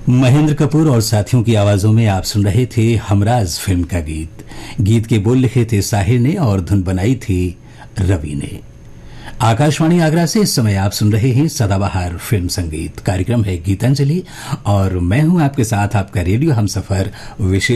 महेंद्र कपूर और साथियों की आवाजों में आप सुन रहे थे हमराज फिल्म का गीत। गीत के बोल लिखे थे साहिर ने और धुन बनाई थी रवि ने। आकाशवाणी आगरा से इस समय आप सुन रहे हैं सदाबहार फिल्म संगीत। कार्यक्रम है गीतांजलि और मैं हूं आपके साथ आपका रेडियो हमसफर विशेष